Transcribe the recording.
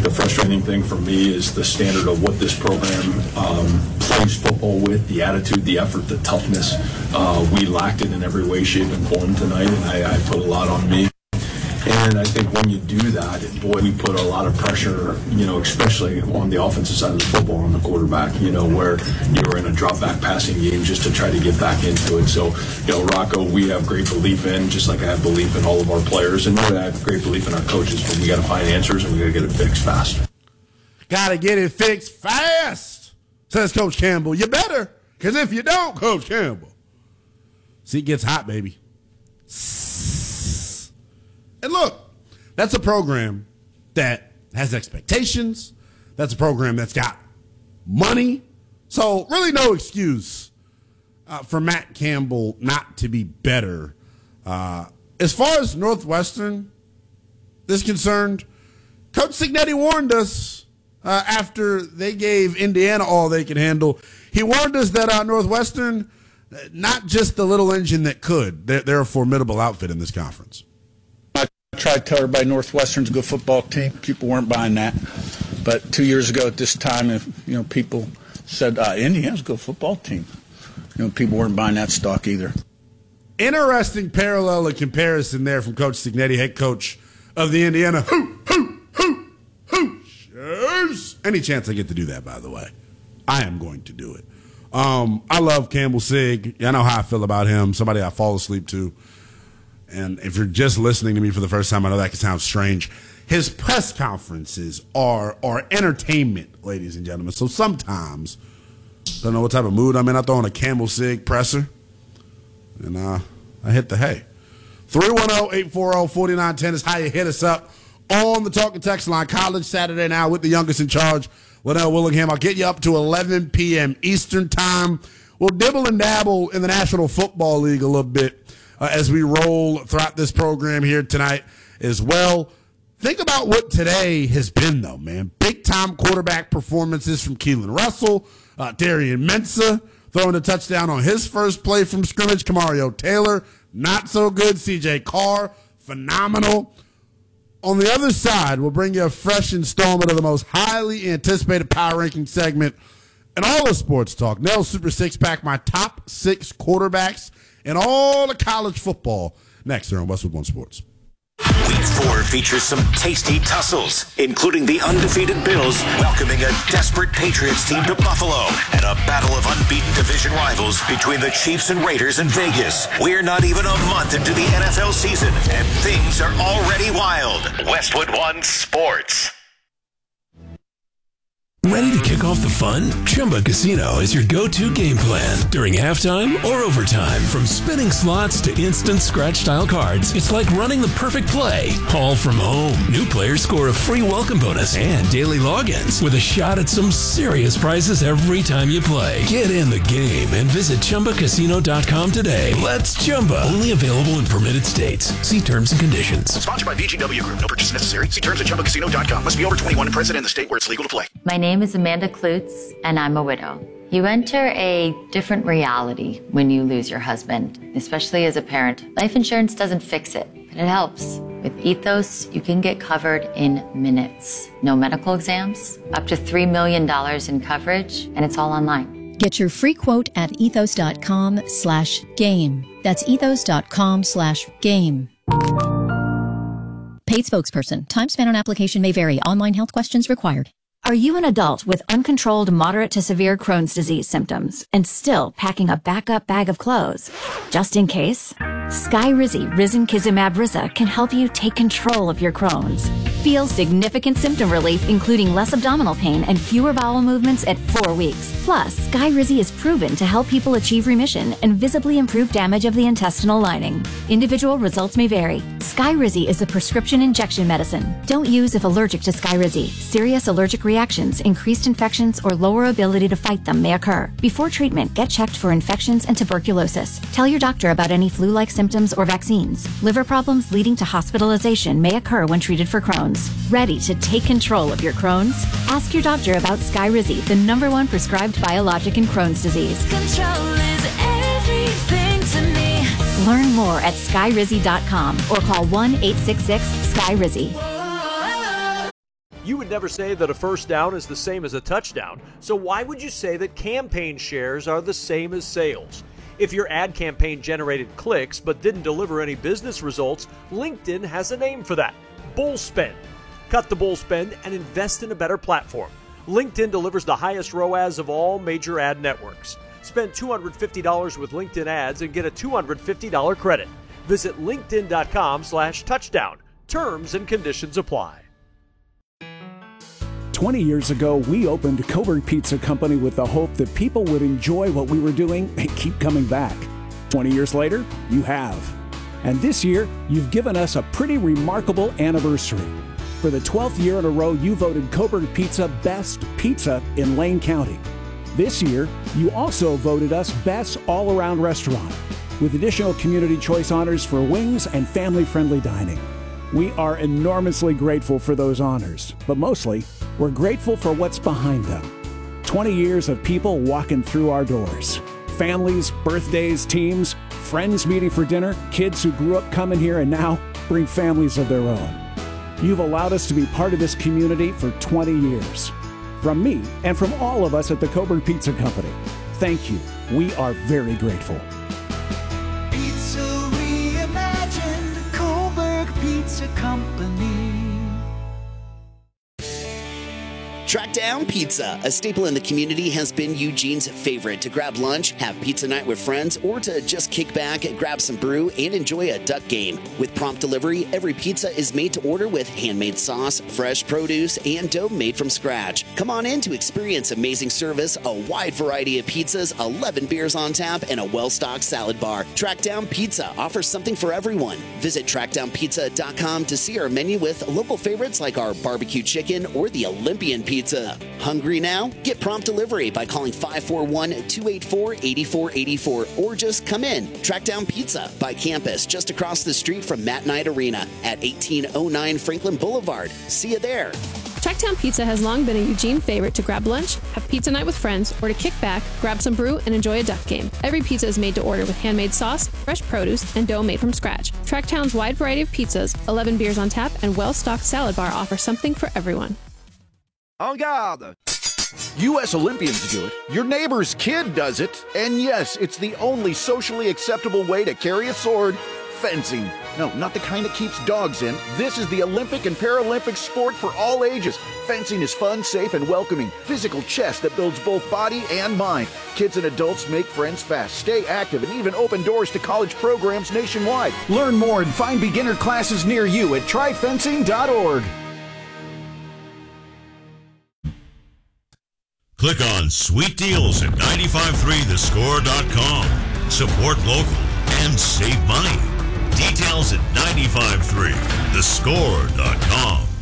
the frustrating thing for me is the standard of what this program plays football with, the attitude, the effort, the toughness. We lacked it in every way, shape, and form tonight, and I put a lot on me. And I think when you do that, boy, we put a lot of pressure, especially on the offensive side of the football on the quarterback, where you're in a drop-back passing game just to try to get back into it. So, Rocco, we have great belief in, just like I have belief in all of our players, and I have great belief in our coaches, but we got to find answers and we got to get it fixed fast. Got to get it fixed fast, says Coach Campbell. You better, because if you don't, Coach Campbell, see, it gets hot, baby. And look, that's a program that has expectations. That's a program that's got money. So really no excuse for Matt Campbell not to be better. As far as Northwestern is concerned, Coach Cignetti warned us after they gave Indiana all they could handle. He warned us that Northwestern, not just the little engine that could, they're a formidable outfit in this conference. I tried to tell everybody Northwestern's a good football team. People weren't buying that. But 2 years ago at this time, people said Indiana's a good football team. People weren't buying that stock either. Interesting parallel and comparison there from Coach Cignetti, head coach of the Indiana Hoosiers. Any chance I get to do that, by the way, I am going to do it. I love Campbell Sig. I know how I feel about him, somebody I fall asleep to. And if you're just listening to me for the first time, I know that can sound strange. His press conferences are entertainment, ladies and gentlemen. So sometimes, don't know what type of mood I'm in, I throw on a Campbell Sig presser, and I hit the hay. 310-840-4910 is how you hit us up on the Talk and Text line. College Saturday now with the youngest in charge, Linnell Willingham. I'll get you up to 11 p.m. Eastern time. We'll dibble and dabble in the National Football League a little bit as we roll throughout this program here tonight as well. Think about what today has been, though, man. Big-time quarterback performances from Keelan Russell, Darian Mensah throwing a touchdown on his first play from scrimmage. Kamario Taylor, not so good. C.J. Carr, phenomenal. On the other side, we'll bring you a fresh installment of the most highly anticipated power ranking segment in all of sports talk. Nell's Super Six Pack, my top 6 quarterbacks in all of college football. Next here on Westwood One Sports. Week 4 features some tasty tussles, including the undefeated Bills welcoming a desperate Patriots team to Buffalo and a battle of unbeaten division rivals between the Chiefs and Raiders in Vegas. We're not even a month into the NFL season, and things are already wild. Westwood One Sports. Ready to kick off the fun? Chumba Casino is your go-to game plan during halftime or overtime. From spinning slots to instant scratch-style cards, it's like running the perfect play, all from home. New players score a free welcome bonus and daily logins with a shot at some serious prizes every time you play. Get in the game and visit ChumbaCasino.com today. Let's Chumba. Only available in permitted states. See terms and conditions. Sponsored by VGW Group. No purchase necessary. See terms at ChumbaCasino.com. Must be over 21 and present in the state where it's legal to play. My name is Amanda Klutz, and I'm a widow. You enter a different reality when you lose your husband, especially as a parent. Life insurance doesn't fix it, but it helps. With Ethos, you can get covered in minutes. No medical exams, up to $3 million in coverage, and it's all online. Get your free quote at ethos.com/game. That's ethos.com/game. Paid spokesperson. Time spent on application may vary. Online health questions required. Are you an adult with uncontrolled moderate to severe Crohn's disease symptoms and still packing a backup bag of clothes? Just in case? Skyrizi Risankizumab Riza can help you take control of your Crohn's. Feel significant symptom relief, including less abdominal pain and fewer bowel movements at 4 weeks. Plus, Skyrizi is proven to help people achieve remission and visibly improve damage of the intestinal lining. Individual results may vary. Skyrizi is a prescription injection medicine. Don't use if allergic to Skyrizi. Serious allergic reactions, increased infections, or lower ability to fight them may occur. Before treatment, get checked for infections and tuberculosis. Tell your doctor about any flu-like symptoms or vaccines. Liver problems leading to hospitalization may occur when treated for Crohn's. Ready to take control of your Crohn's? Ask your doctor about Skyrizi, the #1 prescribed biologic in Crohn's disease. Control is everything to me. Learn more at skyrizi.com or call 1-866-SKYRIZI. You would never say that a first down is the same as a touchdown, so why would you say that campaign shares are the same as sales? If your ad campaign generated clicks but didn't deliver any business results, LinkedIn has a name for that: bull spend. Cut the bull spend and invest in a better platform. LinkedIn delivers the highest ROAS of all major ad networks. Spend $250 with LinkedIn ads and get a $250 credit. Visit linkedin.com/touchdown. Terms and conditions apply. 20 years ago, we opened Coburg Pizza Company with the hope that people would enjoy what we were doing and keep coming back. 20 years later, you have. And this year, you've given us a pretty remarkable anniversary. For the 12th year in a row, you voted Coburg Pizza Best Pizza in Lane County. This year, you also voted us Best All-Around Restaurant, with additional Community Choice honors for wings and family-friendly dining. We are enormously grateful for those honors, but mostly, we're grateful for what's behind them. 20 years of people walking through our doors. Families, birthdays, teams, friends meeting for dinner, kids who grew up coming here and now bring families of their own. You've allowed us to be part of this community for 20 years. From me and from all of us at the Coburg Pizza Company, thank you. We are very grateful. Pizza reimagined, Coburg Pizza Company. Trackdown Pizza, a staple in the community, has been Eugene's favorite to grab lunch, have pizza night with friends, or to just kick back, grab some brew, and enjoy a duck game. With prompt delivery, every pizza is made to order with handmade sauce, fresh produce, and dough made from scratch. Come on in to experience amazing service, a wide variety of pizzas, 11 beers on tap, and a well-stocked salad bar. Trackdown Pizza offers something for everyone. Visit trackdownpizza.com to see our menu with local favorites like our barbecue chicken or the Olympian pizza. Hungry now? Get prompt delivery by calling 541-284-8484 or just come in. Trackdown Pizza by campus just across the street from Matt Knight Arena at 1809 Franklin Boulevard. See you there. Tracktown Pizza has long been a Eugene favorite to grab lunch, have pizza night with friends, or to kick back, grab some brew, and enjoy a duck game. Every pizza is made to order with handmade sauce, fresh produce, and dough made from scratch. Tracktown's wide variety of pizzas, 11 beers on tap, and well-stocked salad bar offer something for everyone. En garde! U.S. Olympians do it, your neighbor's kid does it, and yes, it's the only socially acceptable way to carry a sword: fencing. No, not the kind that keeps dogs in. This is the Olympic and Paralympic sport for all ages. Fencing is fun, safe, and welcoming. Physical chess that builds both body and mind. Kids and adults make friends fast, stay active, and even open doors to college programs nationwide. Learn more and find beginner classes near you at tryfencing.org. Click on Sweet Deals at 953thescore.com. Support local and save money. Details at 953thescore.com.